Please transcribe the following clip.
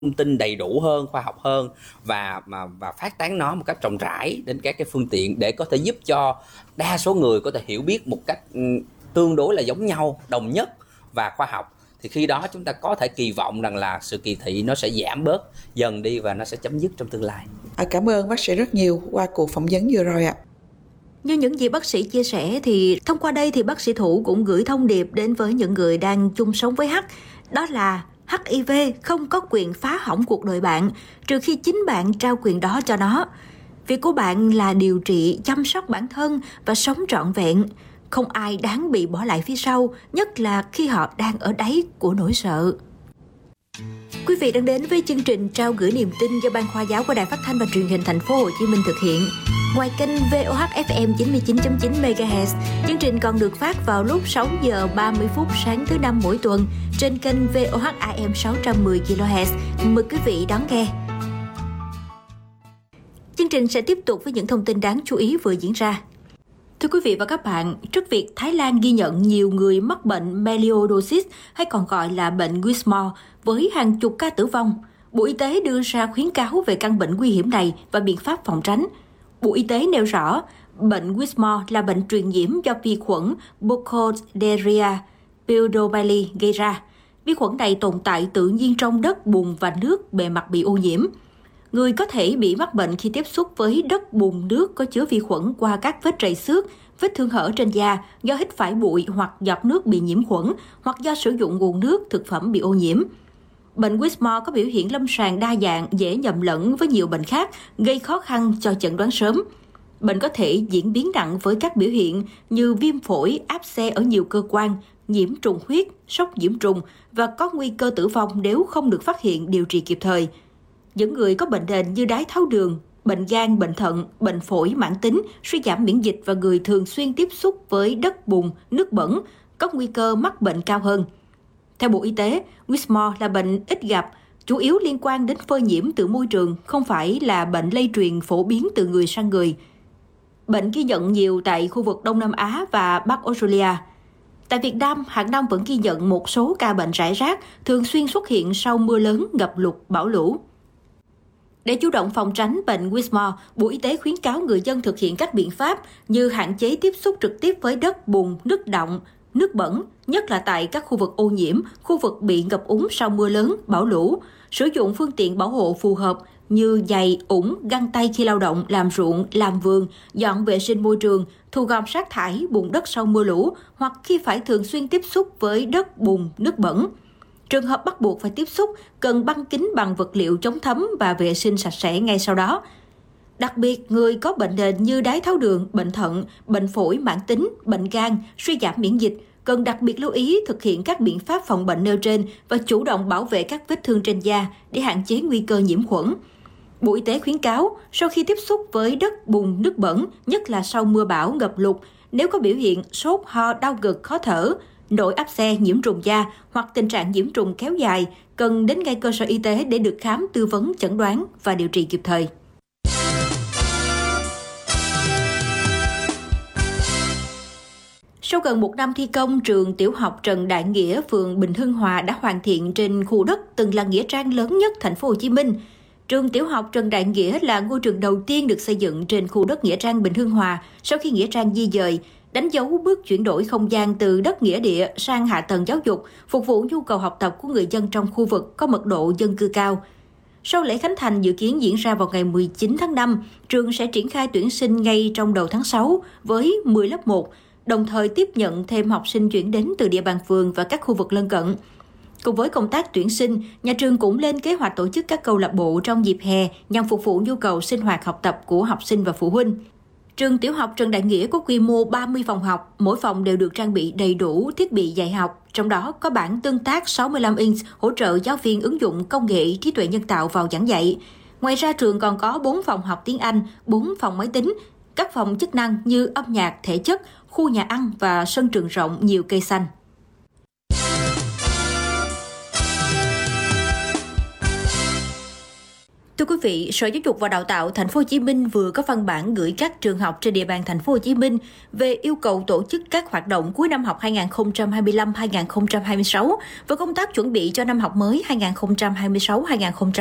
thông tin đầy đủ hơn, khoa học hơn và phát tán nó một cách rộng rãi đến các cái phương tiện để có thể giúp cho đa số người có thể hiểu biết một cách tương đối là giống nhau, đồng nhất và khoa học. Thì khi đó chúng ta có thể kỳ vọng rằng là sự kỳ thị nó sẽ giảm bớt dần đi và nó sẽ chấm dứt trong tương lai. Cảm ơn bác sĩ rất nhiều qua cuộc phỏng vấn vừa rồi ạ. Như những gì bác sĩ chia sẻ thì thông qua đây thì bác sĩ Thủ cũng gửi thông điệp đến với những người đang chung sống với H. Đó là HIV không có quyền phá hỏng cuộc đời bạn trừ khi chính bạn trao quyền đó cho nó. Việc của bạn là điều trị, chăm sóc bản thân và sống trọn vẹn. Không ai đáng bị bỏ lại phía sau, nhất là khi họ đang ở đáy của nỗi sợ. Quý vị đang đến với chương trình Trao gửi niềm tin do Ban Khoa giáo của Đài Phát thanh và Truyền hình Thành phố Hồ Chí Minh thực hiện. Ngoài kênh VOH FM 99.9 MHz, chương trình còn được phát vào lúc 6 giờ 30 phút sáng thứ Năm mỗi tuần trên kênh VOH AM 610 kHz. Mời quý vị đón nghe. Chương trình sẽ tiếp tục với những thông tin đáng chú ý vừa diễn ra. Thưa quý vị và các bạn, trước việc Thái Lan ghi nhận nhiều người mắc bệnh melioidosis hay còn gọi là bệnh Whitmore với hàng chục ca tử vong, Bộ Y tế đưa ra khuyến cáo về căn bệnh nguy hiểm này và biện pháp phòng tránh. Bộ Y tế nêu rõ, bệnh Whitmore là bệnh truyền nhiễm do vi khuẩn Burkholderia pseudomyeli gây ra. Vi khuẩn này tồn tại tự nhiên trong đất, bùn và nước bề mặt bị ô nhiễm. Người có thể bị mắc bệnh khi tiếp xúc với đất, bùn, nước có chứa vi khuẩn qua các vết trầy xước, vết thương hở trên da do hít phải bụi hoặc giọt nước bị nhiễm khuẩn, hoặc do sử dụng nguồn nước, thực phẩm bị ô nhiễm. Bệnh Whitmore có biểu hiện lâm sàng đa dạng, dễ nhầm lẫn với nhiều bệnh khác, gây khó khăn cho chẩn đoán sớm. Bệnh có thể diễn biến nặng với các biểu hiện như viêm phổi, áp xe ở nhiều cơ quan, nhiễm trùng huyết, sốc nhiễm trùng và có nguy cơ tử vong nếu không được phát hiện điều trị kịp thời. Những người có bệnh nền như đái tháo đường, bệnh gan, bệnh thận, bệnh phổi mãn tính, suy giảm miễn dịch và người thường xuyên tiếp xúc với đất bùn, nước bẩn có nguy cơ mắc bệnh cao hơn. Theo Bộ Y tế, Whitmore là bệnh ít gặp, chủ yếu liên quan đến phơi nhiễm từ môi trường, không phải là bệnh lây truyền phổ biến từ người sang người. Bệnh ghi nhận nhiều tại khu vực Đông Nam Á và Bắc Australia. Tại Việt Nam, hàng năm vẫn ghi nhận một số ca bệnh rải rác, thường xuyên xuất hiện sau mưa lớn, ngập lụt, bão lũ. Để chủ động phòng tránh bệnh Whitmore, Bộ Y tế khuyến cáo người dân thực hiện các biện pháp như hạn chế tiếp xúc trực tiếp với đất, bùn, nước đọng, nước bẩn, nhất là tại các khu vực ô nhiễm, khu vực bị ngập úng sau mưa lớn, bão lũ, sử dụng phương tiện bảo hộ phù hợp như giày, ủng, găng tay khi lao động, làm ruộng, làm vườn, dọn vệ sinh môi trường, thu gom rác thải, bùn đất sau mưa lũ hoặc khi phải thường xuyên tiếp xúc với đất, bùn, nước bẩn. Trường hợp bắt buộc phải tiếp xúc, cần băng kính bằng vật liệu chống thấm và vệ sinh sạch sẽ ngay sau đó. Đặc biệt, người có bệnh nền như đái tháo đường, bệnh thận, bệnh phổi mãn tính, bệnh gan, suy giảm miễn dịch, cần đặc biệt lưu ý thực hiện các biện pháp phòng bệnh nêu trên và chủ động bảo vệ các vết thương trên da để hạn chế nguy cơ nhiễm khuẩn. Bộ Y tế khuyến cáo, sau khi tiếp xúc với đất, bùn, nước bẩn, nhất là sau mưa bão, ngập lụt, nếu có biểu hiện sốt, ho, đau ngực, khó thở, nổi áp xe, nhiễm trùng da hoặc tình trạng nhiễm trùng kéo dài, cần đến ngay cơ sở y tế để được khám, tư vấn, chẩn đoán và điều trị kịp thời. Sau gần một năm thi công, trường tiểu học Trần Đại Nghĩa, phường Bình Hưng Hòa đã hoàn thiện trên khu đất từng là nghĩa trang lớn nhất thành phố Hồ Chí Minh. Trường tiểu học Trần Đại Nghĩa là ngôi trường đầu tiên được xây dựng trên khu đất nghĩa trang Bình Hưng Hòa sau khi nghĩa trang di dời, đánh dấu bước chuyển đổi không gian từ đất nghĩa địa sang hạ tầng giáo dục, phục vụ nhu cầu học tập của người dân trong khu vực có mật độ dân cư cao. Sau lễ khánh thành dự kiến diễn ra vào ngày 19 tháng 5, trường sẽ triển khai tuyển sinh ngay trong đầu tháng 6 với 10 lớp 1, đồng thời tiếp nhận thêm học sinh chuyển đến từ địa bàn phường và các khu vực lân cận. Cùng với công tác tuyển sinh, nhà trường cũng lên kế hoạch tổ chức các câu lạc bộ trong dịp hè nhằm phục vụ nhu cầu sinh hoạt học tập của học sinh và phụ huynh. Trường tiểu học Trần Đại Nghĩa có quy mô 30 phòng học, mỗi phòng đều được trang bị đầy đủ thiết bị dạy học, trong đó có bảng tương tác 65 inch hỗ trợ giáo viên ứng dụng công nghệ trí tuệ nhân tạo vào giảng dạy. Ngoài ra, trường còn có 4 phòng học tiếng Anh, 4 phòng máy tính, các phòng chức năng như âm nhạc, thể chất, khu nhà ăn và sân trường rộng nhiều cây xanh. Thưa quý vị, Sở Giáo dục và Đào tạo Thành phố Hồ Chí Minh vừa có văn bản gửi các trường học trên địa bàn Thành phố Hồ Chí Minh về yêu cầu tổ chức các hoạt động cuối năm học 2025-2026 và công tác chuẩn bị cho năm học mới 2026-2027.